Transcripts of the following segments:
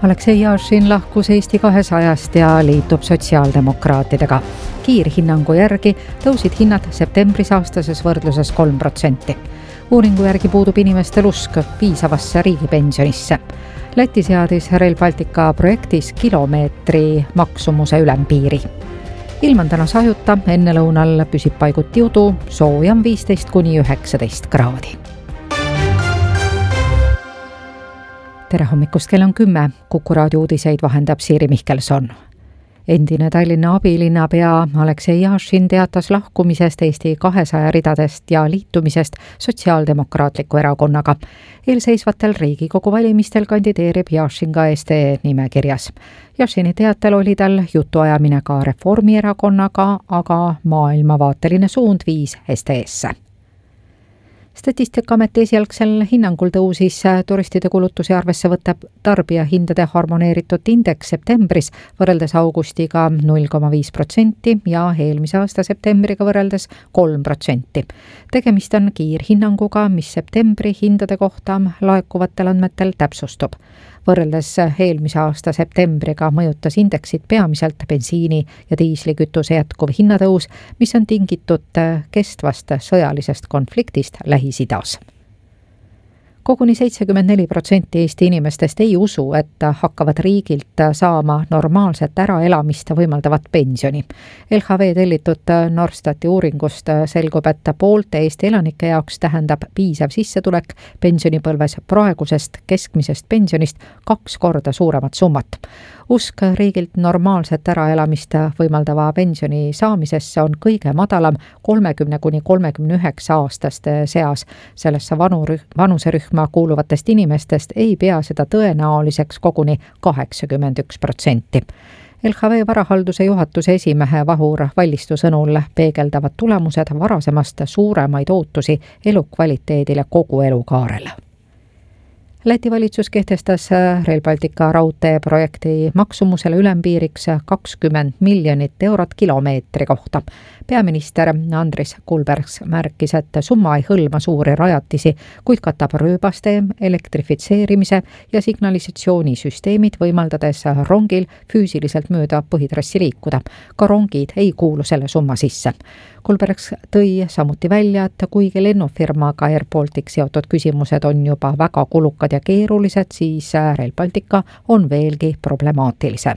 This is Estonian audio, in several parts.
Aleksei Jašin lahkus Eesti 200-st ja liitub sotsiaaldemokraatidega. Kiirhinnangu järgi tõusid hinnad septembris aastases võrdluses 3%. Uuringu järgi puudub inimestel usk piisavasse riigipensionisse. Läti seadis Rail Baltica projektis kilomeetri maksumuse ülempiiri. Ilm on täna sajuta, enne lõunal püsib paiguti udu, sooja on 15–19 kraadi. Tere hommikust, kell on 10. Kuku raadio uudiseid vahendab Siiri Mihkelson. Endine Tallinna abilinnapea Aleksei Jašin teatas lahkumisest Eesti 200 ridadest ja liitumisest Sotsiaaldemokraatliku erakonnaga. Eelseisvatel Riigikogu valimistel kandideerib Jašin ka SD nimekirjas. Jašini teatel oli tal jutuajamine ka Reformierakonnaga, aga maailmavaateline suund viis SD-sse. Statistikaameti esialgsel hinnangul tõusis turistide kulutusi arvesse võtab tarbijahindade harmoneeritud indeks septembris võrreldes augustiga 0,5% ja eelmise aasta septembriga võrreldes 3%. Tegemist on kiirhinnanguga, mis septembri hindade kohta laekuvatel andmetel täpsustub. Võrreldes eelmise aasta septembriga mõjutas indeksit peamiselt bensiini ja diislikütuse jätkuv hinnatõus, mis on tingitud kestvast sõjalisest konfliktist Lähis-Idas. Koguni 74% Eesti inimestest ei usu, et hakkavad riigilt saama normaalset äraelamist võimaldavat pensioni. LHV tellitud Norstati uuringust selgub, et poolte Eesti elanike jaoks tähendab piisav sissetulek pensionipõlves praegusest keskmisest pensionist 2 korda suuremat summat. Usk riigilt normaalset äraelamist võimaldava pensioni saamisesse on kõige madalam 30–39 aastaste seas. Sellesse vanuserühma kuuluvatest inimestest ei pea seda tõenäoliseks koguni 81%. LHV varahalduse juhatuse esimehe Vahur Vallistu sõnul peegeldavad tulemused varasemast suuremaid ootusi elukvaliteedile kogu elukaarel. Läti valitsus kehtestas Rail Baltica raudteeprojekti maksumusele ülempiiriks 20 miljonit eurot kilomeetri kohta. Peaminister Andris Kulbergs märkis, et summa ei hõlma suuri rajatisi, kuid katab rööbaste, elektrifitseerimise ja signalisatsioonisüsteemid, võimaldades rongil füüsiliselt mööda põhitrassi liikuda. Ka rongid ei kuulu selle summa sisse. Kulbergs tõi samuti välja, et kuigi lennufirmaga Air Baltic seotud küsimused on juba väga kulukad ja keerulised, siis Rail Baltica on veelgi problemaatilisem.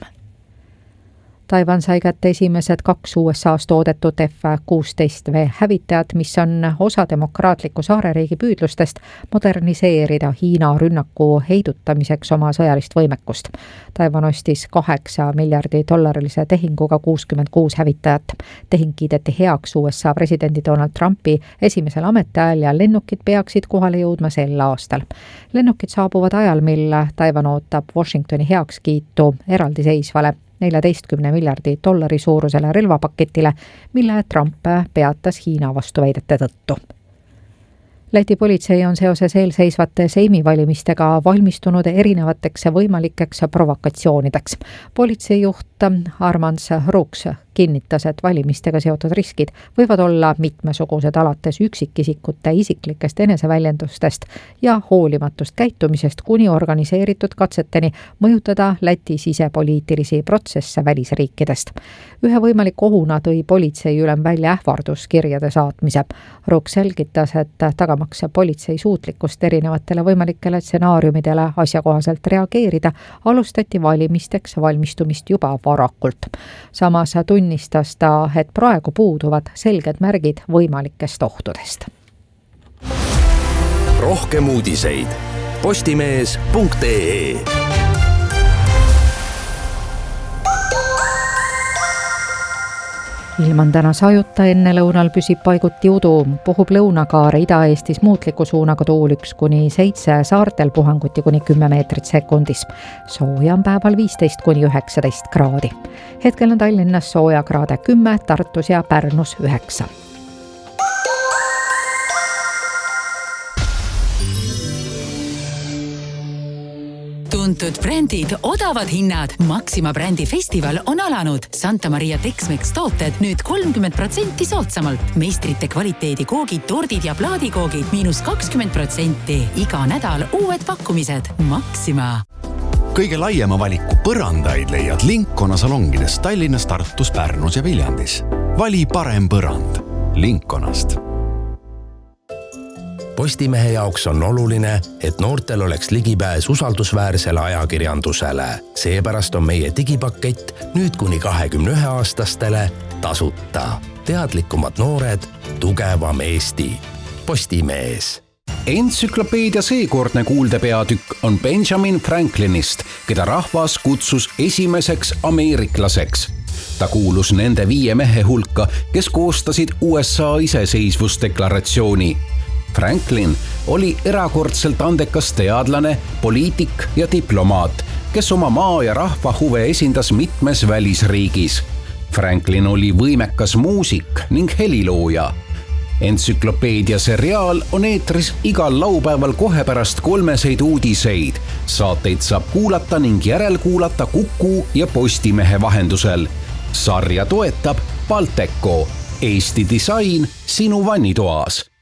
Taiwan sai kätte esimesed 2 USA's toodetud F-16V hävitajad, mis on osa demokraatliku saareriigi püüdlustest moderniseerida Hiina rünnaku heidutamiseks oma sõjalist võimekust. Taiwan ostis $8 miljardi tehinguga 66 hävitajat. Tehing kiideti heaks USA presidendi Donald Trumpi esimesel ametiajal ja lennukid peaksid kohale jõudma sel aastal. Lennukid saabuvad ajal, mil Taiwan ootab Washingtoni heakskiitu eraldiseisvale $14 miljardi suurusele relvapaketile, mille Trump peatas Hiina vastuväidete tõttu. Läti politsei on seoses eelseisvate Seimi valimistega valmistunud erinevateks võimalikeks provokatsioonideks. Politseijuht Armand Ruks kinnitas, et valimistega seotud riskid võivad olla mitmesugused alates üksikisikute isiklikest eneseväljendustest ja hoolimatust käitumisest kuni organiseeritud katseteni mõjutada Läti sisepoliitilisi protsesse välisriikidest. Ühe võimaliku ohuna tõi politseiülem välja ähvarduskirjade saatmise. Ruks selgitas, et tagamaks politsei suutlikkust erinevatele võimalikele stsenaariumidele asjakohaselt reageerida, alustati valimisteks valmistumist juba varakult. Samas tunnistas ta, et praegu puuduvad selged märgid võimalikest ohtudest. Rohkem uudiseid postimees.ee. Ilm on täna sajuta, enne lõunal püsib paiguti udu, puhub lõunakaare Ida-Eestis muutliku suunaga tuul 1–7, saartel puhanguti kuni 10 meetrit sekundis. Sooja on päeval 15–19 kraadi. Hetkel on Tallinnas sooja kraade 10, Tartus ja Pärnus 9. Tuntud brändid, odavad hinnad. Maxima brändi festival on alanud. Santa Maria Tex-Mex tooted nüüd 30% soodsamalt. Meistrite kvaliteedi koogid, tordid ja plaadikoogid -20%. Iga nädal uued pakkumised. Maxima. kõige laiema valiku põrandaid leiad Lincona salongides Tallinnas, Tartus, Pärnus ja Viljandis. Vali parem põrand Linconast. Postimehe jaoks on oluline, et noortel oleks ligipääs usaldusväärsele ajakirjandusele. Seepärast on meie digipakett nüüd kuni 21-aastastele tasuta. Teadlikumad noored, tugevam Eesti. Postimees. Entsüklopeedia seekordne kuuldepeatükk on Benjamin Franklinist, keda rahvas kutsus esimeseks ameeriklaseks. Ta kuulus nende 5 mehe hulka, kes koostasid USA iseseisvusdeklaratsiooni. Franklin oli erakordselt andekas teadlane, poliitik ja diplomaat, kes oma maa ja rahva huve esindas mitmes välisriigis. Franklin oli võimekas muusik ning helilooja. Entsüklopeedia seriaal on eetris igal laupäeval kohe pärast 3 uudiseid. Saateid saab kuulata ning järelkuulata Kuku ja Postimehe vahendusel. Sarja toetab Balteco, Eesti disain sinu vannitoas.